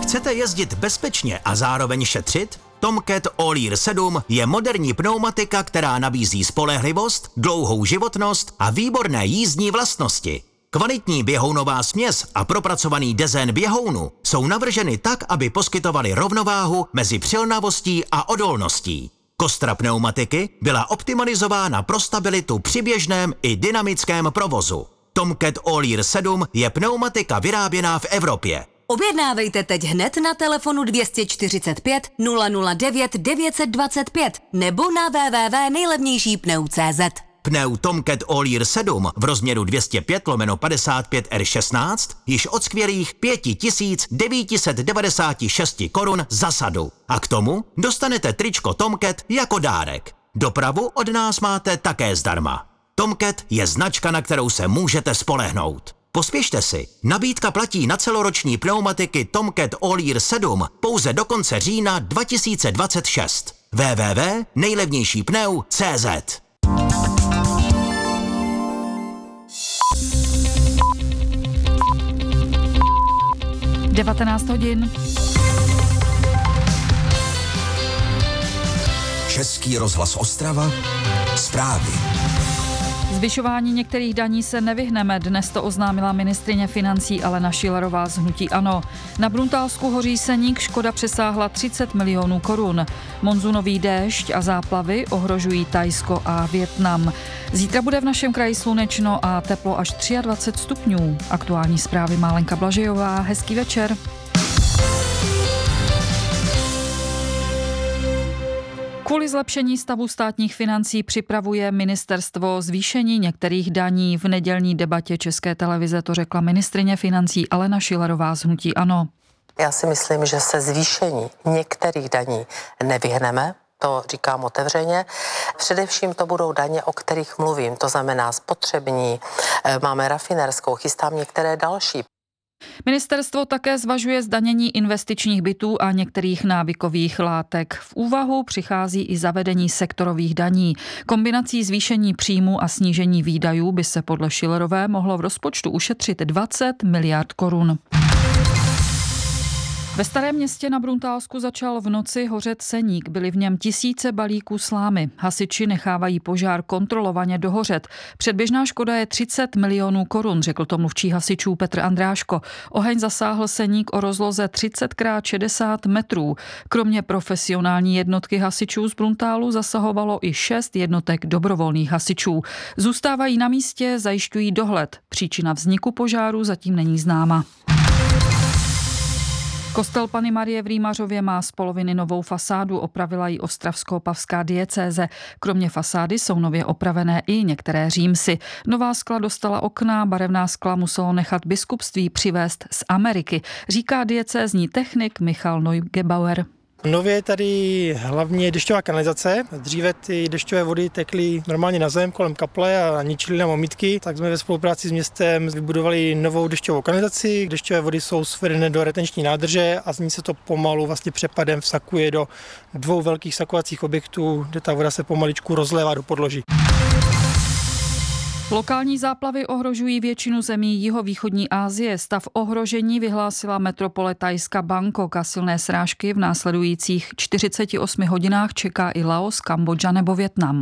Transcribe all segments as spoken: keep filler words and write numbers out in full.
Chcete jezdit bezpečně a zároveň šetřit? Tomcat All-Year sedm je moderní pneumatika, která nabízí spolehlivost, dlouhou životnost a výborné jízdní vlastnosti. Kvalitní běhounová směs a propracovaný dezén běhounu jsou navrženy tak, aby poskytovaly rovnováhu mezi přilnavostí a odolností. Kostra pneumatiky byla optimalizována pro stabilitu při běžném i dynamickém provozu. Tomcat All-Year sedm je pneumatika vyráběná v Evropě. Objednávejte teď hned na telefonu dvě stě čtyřicet pět nula nula devět devět set dvacet pět nebo na w w w tečka nejlevnější pneu tečka cé zet. Pneu Tomcat All-Year sedm v rozměru dvě stě pět lomeno padesát pět R šestnáct již od skvělých pět tisíc devět set devadesát šest korun za sadu. A k tomu dostanete tričko Tomcat jako dárek. Dopravu od nás máte také zdarma. Tomcat je značka, na kterou se můžete spolehnout. Pospěšte si, nabídka platí na celoroční pneumatiky Tomcat All-Year sedm pouze do konce října dva tisíce dvacet šest. w w w tečka nejlevnější pneu tečka cé zet. devatenáct hodin. Český rozhlas Ostrava. Zprávy. Zvyšování některých daní se nevyhneme, dnes to oznámila ministryně financí Alena Schillerová z hnutí ANO. Na Bruntálsku hoří seník, škoda přesáhla třicet milionů korun. Monzunový déšť a záplavy ohrožují Thajsko a Vietnam. Zítra bude v našem kraji slunečno a teplo až dvacet tři stupňů. Aktuální zprávy má Lenka Blažejová. Hezký večer. Kvůli zlepšení stavu státních financí připravuje ministerstvo zvýšení některých daní. V nedělní debatě České televize to řekla ministryně financí Alena Schillerová z hnutí ANO. Já si myslím, že se zvýšení některých daní nevyhneme. To říkám otevřeně. Především to budou daně, o kterých mluvím, to znamená spotřební, máme rafinérskou, chystám některé další. Ministerstvo také zvažuje zdanění investičních bytů a některých návykových látek. V úvahu přichází i zavedení sektorových daní. Kombinací zvýšení příjmu a snížení výdajů by se podle Schillerové mohlo v rozpočtu ušetřit dvacet miliard korun. Ve Starém Městě na Bruntálsku začal v noci hořet seník. Byly v něm tisíce balíků slámy. Hasiči nechávají požár kontrolovaně dohořet. Předběžná škoda je třicet milionů korun, řekl to mluvčí hasičů Petr Andráško. Oheň zasáhl seník o rozloze třicet krát šedesát metrů. Kromě profesionální jednotky hasičů z Bruntálu zasahovalo i šest jednotek dobrovolných hasičů. Zůstávají na místě, zajišťují dohled. Příčina vzniku požáru zatím není známa. Kostel Panny Marie v Rýmařově má z poloviny novou fasádu, opravila ji ostravsko-opavská diecéze. Kromě fasády jsou nově opravené i některé římsy. Nová skla dostala okna, barevná skla muselo nechat biskupství přivést z Ameriky, říká diecézní technik Michal Neugebauer. Nově je tady hlavně dešťová kanalizace. Dříve ty dešťové vody tekly normálně na zem kolem kaple a ničily nám omítky. Tak jsme ve spolupráci s městem vybudovali novou dešťovou kanalizaci. Dešťové vody jsou svedené do retenční nádrže a z ní se to pomalu vlastně přepadem vsakuje do dvou velkých vsakovacích objektů, kde ta voda se pomaličku rozlévá do podloží. Lokální záplavy ohrožují většinu zemí jihovýchodní Asie. Stav ohrožení vyhlásila metropole Thajska Bangkok a silné srážky v následujících čtyřiceti osmi hodinách čeká i Laos, Kambodža nebo Vietnam.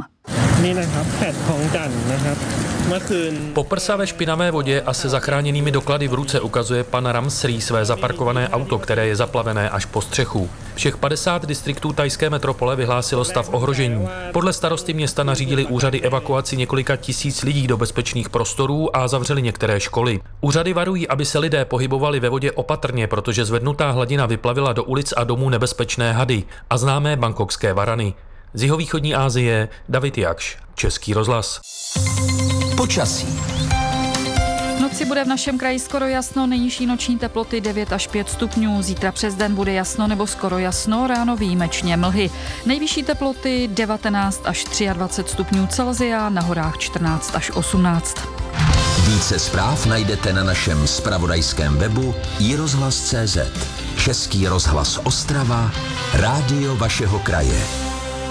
Po prsavé špinavé vodě a se zachráněnými doklady v ruce ukazuje pan Ramsree své zaparkované auto, které je zaplavené až po střechu. Všech padesát distriktů thajské metropole vyhlásilo stav ohrožení. Podle starosty města nařídili úřady evakuaci několika tisíc lidí do bezpečných prostorů a zavřeli některé školy. Úřady varují, aby se lidé pohybovali ve vodě opatrně, protože zvednutá hladina vyplavila do ulic a domů nebezpečné hady a známé bangkokské varany. Z jihovýchodní Asie David Jakš, Český rozhlas. Počasí. V noci bude v našem kraji skoro jasno, nejnižší noční teploty devět až pět stupňů. Zítra přes den bude jasno nebo skoro jasno, ráno výjimečně mlhy. Nejvyšší teploty devatenáct až dvacet tři stupňů Celsia, na horách čtrnáct až osmnáct. Více zpráv najdete na našem zpravodajském webu i rozhlas tečka cé zet. Český rozhlas Ostrava, rádio vašeho kraje.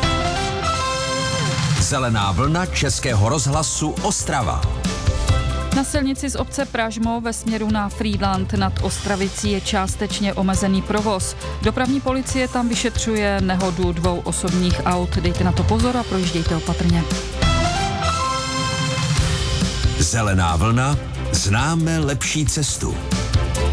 Zelená vlna Českého rozhlasu Ostrava. Na silnici z obce Pražmo ve směru na Frýdlant nad Ostravicí je částečně omezený provoz. Dopravní policie tam vyšetřuje nehodu dvou osobních aut. Dejte na to pozor a projíždějte opatrně. Zelená vlna, známe lepší cestu.